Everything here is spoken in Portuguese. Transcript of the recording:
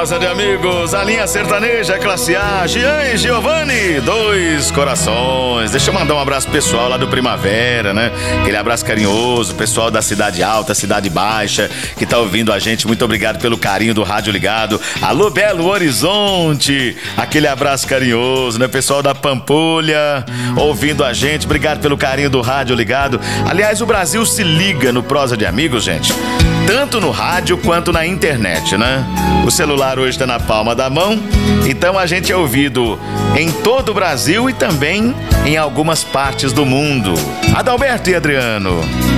Prosa de amigos, a linha sertaneja, classe A, Jean e Giovanni, dois corações. Deixa eu mandar um abraço pessoal lá do Primavera, né? Aquele abraço carinhoso, pessoal da Cidade Alta, Cidade Baixa, que tá ouvindo a gente. Muito obrigado pelo carinho do rádio ligado. Alô, Belo Horizonte, aquele abraço carinhoso, né? Pessoal da Pampulha, ouvindo a gente. Obrigado pelo carinho do rádio ligado. Aliás, o Brasil se liga no Prosa de Amigos, gente. Tanto no rádio quanto na internet, né? O celular hoje está na palma da mão, então a gente é ouvido em todo o Brasil e também em algumas partes do mundo. Adalberto e Adriano.